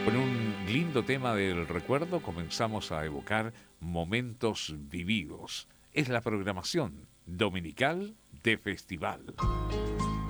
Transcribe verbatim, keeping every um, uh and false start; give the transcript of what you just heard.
Con un lindo tema del recuerdo comenzamos a evocar momentos vividos. Es la programación dominical de festival.